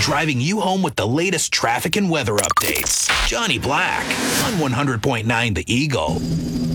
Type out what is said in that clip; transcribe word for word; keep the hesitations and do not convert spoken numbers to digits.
driving you home with the latest traffic and weather updates. Johnny Black on one hundred point nine The Eagle.